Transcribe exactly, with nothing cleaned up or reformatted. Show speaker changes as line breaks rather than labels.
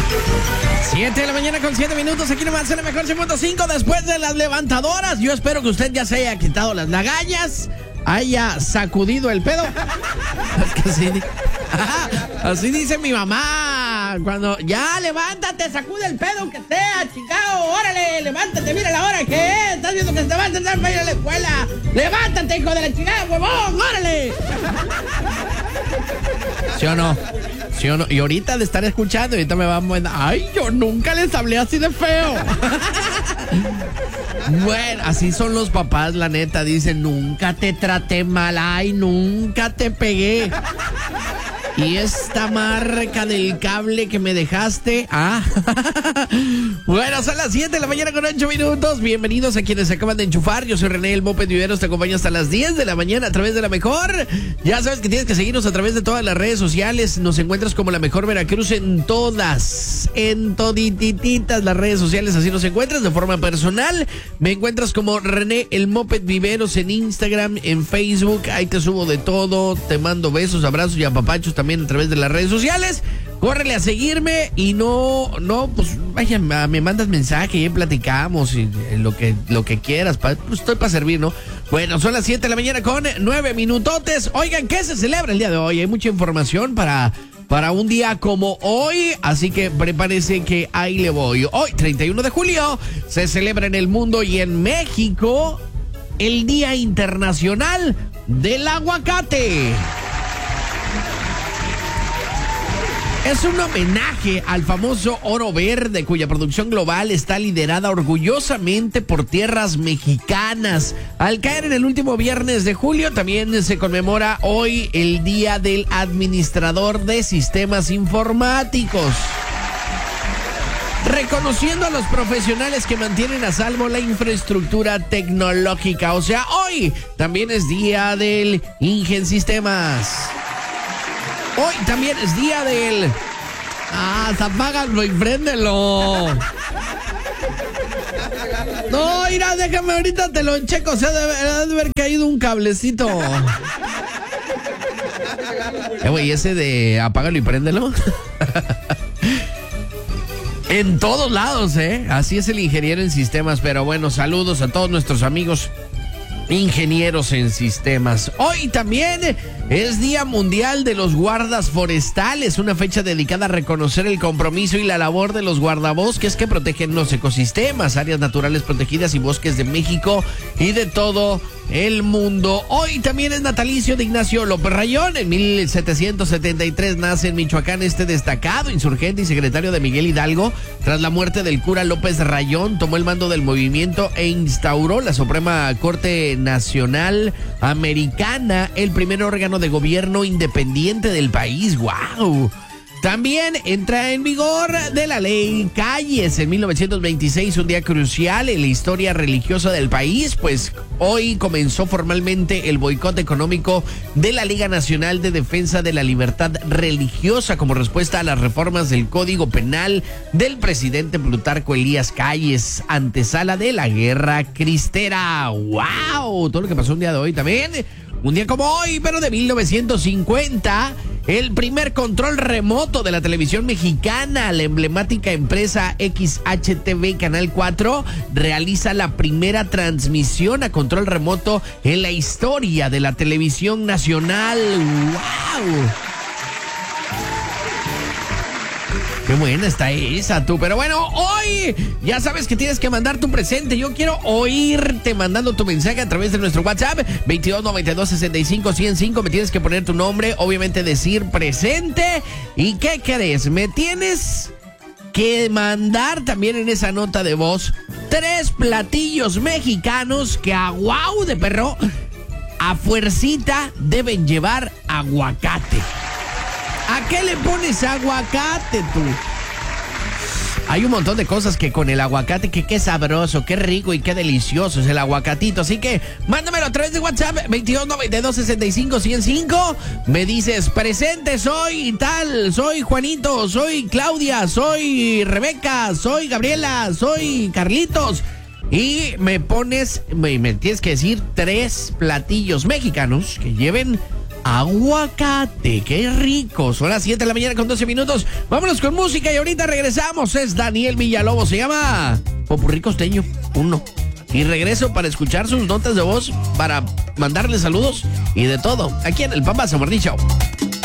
siete de la mañana con siete minutos, aquí nomás en el mejor ciento cinco después de las levantadoras. Yo espero que usted ya se haya quitado las lagañas, haya sacudido el pedo. Es que así, así dice mi mamá, cuando ya levántate, sacude el pedo aunque sea, chingado, órale, levántate, mira la hora que es, estás viendo que se te va a intentar para ir a la escuela, levántate, hijo de la chingada, huevón, órale. ¿Sí o no? ¿Sí o no? Y ahorita de estar escuchando, ahorita me van a... Ay, yo nunca les hablé así de feo. Bueno, así son los papás, la neta. Dicen, nunca te traté mal. Ay, nunca te pegué. Y esta marca del cable que me dejaste. Ah. Bueno, son las siete de la mañana con ocho minutos. Bienvenidos a quienes se acaban de enchufar. Yo soy René, el Moped Viveros. Te acompaño hasta las diez de la mañana a través de La Mejor. Ya sabes que tienes que seguirnos a través de todas las redes sociales. Nos encuentras como La Mejor Veracruz en todas. En toditititas las redes sociales. Así nos encuentras de forma personal. Me encuentras como René, el Moped Viveros en Instagram, en Facebook. Ahí te subo de todo. Te mando besos, abrazos y apapachos también a través de las redes sociales. Córrele a seguirme y no, no, pues vaya, me mandas mensaje y platicamos y, y lo que lo que quieras, pa, pues estoy para servir, ¿no? Bueno, son las siete de la mañana con nueve minutotes. Oigan, ¿qué se celebra el día de hoy? Hay mucha información para, para un día como hoy, así que prepárese que ahí le voy. Hoy, treinta y uno de julio, se celebra en el mundo y en México el Día Internacional del Aguacate. Es un homenaje al famoso oro verde, cuya producción global está liderada orgullosamente por tierras mexicanas. Al caer en el último viernes de julio, también se conmemora hoy el Día del Administrador de Sistemas Informáticos, reconociendo a los profesionales que mantienen a salvo la infraestructura tecnológica. O sea, hoy también es Día del Ingensistemas. Hoy también es día del... Ah, apágalo y préndelo. No, mira, déjame ahorita te lo checo. O sea, debe, debe haber caído un cablecito. Eh, güey, ese de apágalo y préndelo. En todos lados, ¿eh? Así es el ingeniero en sistemas. Pero bueno, saludos a todos nuestros amigos ingenieros en sistemas. Hoy también es Día Mundial de los Guardas Forestales, una fecha dedicada a reconocer el compromiso y la labor de los guardabosques que protegen los ecosistemas, áreas naturales protegidas y bosques de México y de todo el mundo. Hoy también es natalicio de Ignacio López Rayón. En mil setecientos setenta y tres nace en Michoacán este destacado insurgente y secretario de Miguel Hidalgo. Tras la muerte del cura López Rayón, tomó el mando del movimiento e instauró la Suprema Corte Nacional Americana, el primer órgano de gobierno independiente del país. ¡Wow! También entra en vigor de la ley Calles en mil novecientos veintiséis, un día crucial en la historia religiosa del país, pues hoy comenzó formalmente el boicot económico de la Liga Nacional de Defensa de la Libertad Religiosa como respuesta a las reformas del Código Penal del presidente Plutarco Elías Calles, antesala de la Guerra Cristera. ¡Wow! Todo lo que pasó un día de hoy también. Un día como hoy, pero de mil novecientos cincuenta, el primer control remoto de la televisión mexicana, la emblemática empresa X H T V Canal cuatro, realiza la primera transmisión a control remoto en la historia de la televisión nacional. ¡Wow! Qué buena está esa, tú. Pero bueno, hoy ya sabes que tienes que mandar tu presente. Yo quiero oírte mandando tu mensaje a través de nuestro WhatsApp veintidós noventa y dos sesenta y cinco ciento cinco. Me tienes que poner tu nombre, obviamente decir presente. ¿Y qué querés? Me tienes que mandar también en esa nota de voz tres platillos mexicanos que a guau de perro, a fuercita deben llevar aguacate. ¿A qué le pones aguacate tú? Hay un montón de cosas que con el aguacate, que qué sabroso, qué rico y qué delicioso es el aguacatito. Así que mándamelo a través de WhatsApp veintidós noventa y dos sesenta y cinco ciento cinco. Me dices, presente soy tal, soy Juanito, soy Claudia, soy Rebeca, soy Gabriela, soy Carlitos. Y me pones, me, me tienes que decir tres platillos mexicanos que lleven aguacate. ¡Qué rico! Son las siete de la mañana con doce minutos. Vámonos con música y ahorita regresamos. Es Daniel Villalobos. Se llama Popurrí Costeño uno. Y regreso para escuchar sus notas de voz, para mandarle saludos y de todo, aquí en el Pambazo Morning Show.